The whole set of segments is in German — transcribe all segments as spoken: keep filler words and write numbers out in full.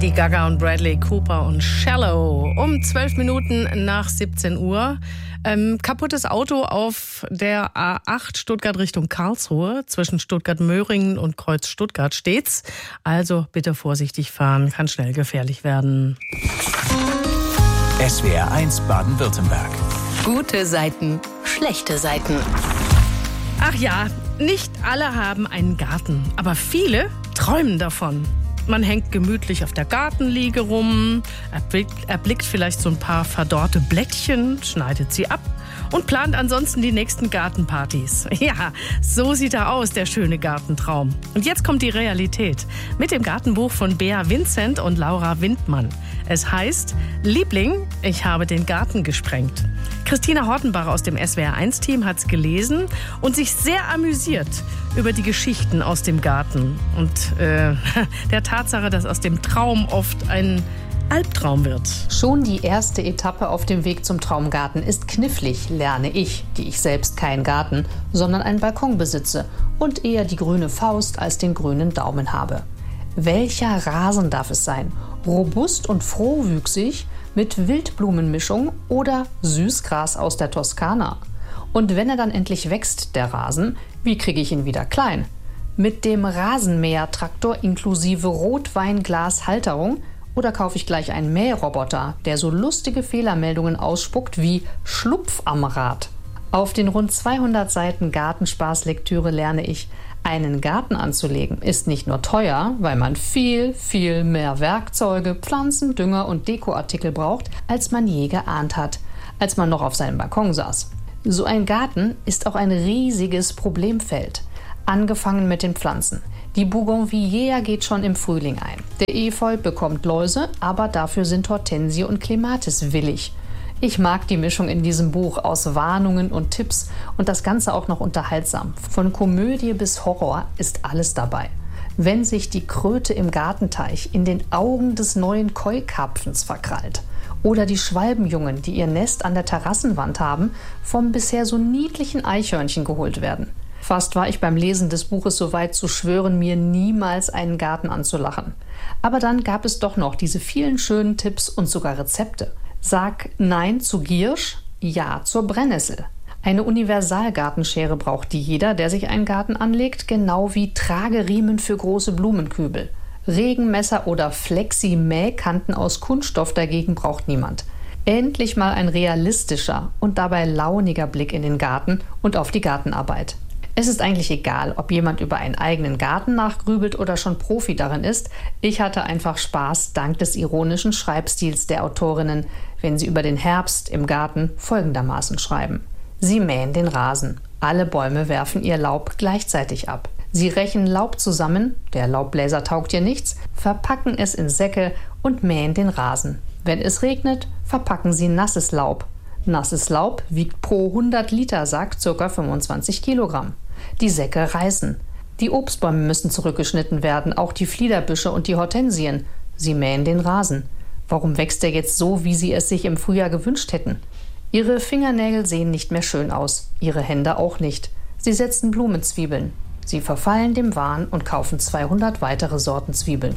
Lady Gaga und Bradley Cooper und Shallow. Um zwölf Minuten nach siebzehn Uhr. Ähm, kaputtes Auto auf der A acht Stuttgart Richtung Karlsruhe. Zwischen Stuttgart-Möhringen und Kreuz Stuttgart steht's. Also bitte vorsichtig fahren, kann schnell gefährlich werden. S W R eins Baden-Württemberg. Gute Seiten, schlechte Seiten. Ach ja, nicht alle haben einen Garten, aber viele träumen davon. Man hängt gemütlich auf der Gartenliege rum, erblickt, erblickt vielleicht so ein paar verdorrte Blättchen, schneidet sie ab und plant ansonsten die nächsten Gartenpartys. Ja, so sieht er aus, der schöne Gartentraum. Und jetzt kommt die Realität mit dem Gartenbuch von Bea Vincent und Laura Windmann. Es heißt Liebling, ich habe den Garten gesprengt. Christina Hortenbach aus dem S W R eins Team hat es gelesen und sich sehr amüsiert über die Geschichten aus dem Garten und äh, der Tatsache, dass aus dem Traum oft ein Albtraum wird. Schon die erste Etappe auf dem Weg zum Traumgarten ist knifflig, lerne ich, die ich selbst keinen Garten, sondern einen Balkon besitze und eher die grüne Faust als den grünen Daumen habe. Welcher Rasen darf es sein? Robust und frohwüchsig mit Wildblumenmischung oder Süßgras aus der Toskana? Und wenn er dann endlich wächst, der Rasen, wie kriege ich ihn wieder klein? Mit dem Rasenmähertraktor inklusive Rotweinglashalterung oder kaufe ich gleich einen Mähroboter, der so lustige Fehlermeldungen ausspuckt wie Schlupf am Rad? Auf den rund zweihundert Seiten Gartenspaßlektüre lerne ich, einen Garten anzulegen ist nicht nur teuer, weil man viel, viel mehr Werkzeuge, Pflanzen, Dünger und Dekoartikel braucht, als man je geahnt hat, als man noch auf seinem Balkon saß. So ein Garten ist auch ein riesiges Problemfeld. Angefangen mit den Pflanzen. Die Bougainvillea geht schon im Frühling ein. Der Efeu bekommt Läuse, aber dafür sind Hortensie und Clematis willig. Ich mag die Mischung in diesem Buch aus Warnungen und Tipps und das Ganze auch noch unterhaltsam. Von Komödie bis Horror ist alles dabei. Wenn sich die Kröte im Gartenteich in den Augen des neuen Koi-Karpfens verkrallt oder die Schwalbenjungen, die ihr Nest an der Terrassenwand haben, vom bisher so niedlichen Eichhörnchen geholt werden. Fast war ich beim Lesen des Buches so weit zu schwören, mir niemals einen Garten anzulachen. Aber dann gab es doch noch diese vielen schönen Tipps und sogar Rezepte. Sag Nein zu Giersch, Ja zur Brennnessel. Eine Universalgartenschere braucht jeder, der sich einen Garten anlegt, genau wie Trageriemen für große Blumenkübel. Regenmesser oder Flexi-Mähkanten aus Kunststoff dagegen braucht niemand. Endlich mal ein realistischer und dabei launiger Blick in den Garten und auf die Gartenarbeit. Es ist eigentlich egal, ob jemand über einen eigenen Garten nachgrübelt oder schon Profi darin ist. Ich hatte einfach Spaß dank des ironischen Schreibstils der Autorinnen, wenn sie über den Herbst im Garten folgendermaßen schreiben. Sie mähen den Rasen. Alle Bäume werfen ihr Laub gleichzeitig ab. Sie rechen Laub zusammen, der Laubbläser taugt ihr nichts, verpacken es in Säcke und mähen den Rasen. Wenn es regnet, verpacken sie nasses Laub. Nasses Laub wiegt pro hundert Liter Sack ca. fünfundzwanzig Kilogramm. Die Säcke reißen. Die Obstbäume müssen zurückgeschnitten werden, auch die Fliederbüsche und die Hortensien. Sie mähen den Rasen. Warum wächst er jetzt so, wie sie es sich im Frühjahr gewünscht hätten? Ihre Fingernägel sehen nicht mehr schön aus, ihre Hände auch nicht. Sie setzen Blumenzwiebeln. Sie verfallen dem Wahn und kaufen zweihundert weitere Sorten Zwiebeln.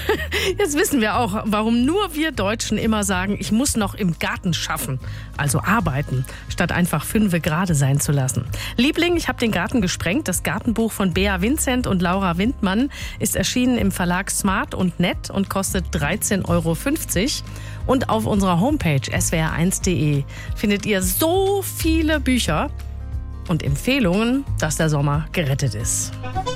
Jetzt wissen wir auch, warum nur wir Deutschen immer sagen, ich muss noch im Garten schaffen, also arbeiten, statt einfach fünfe gerade sein zu lassen. Liebling, ich habe den Garten gesprengt. Das Gartenbuch von Bea Vincent und Laura Windmann ist erschienen im Verlag Smart und Nett und kostet dreizehn Euro fünfzig. Und auf unserer Homepage s w r eins punkt d e findet ihr so viele Bücher und Empfehlungen, dass der Sommer gerettet ist.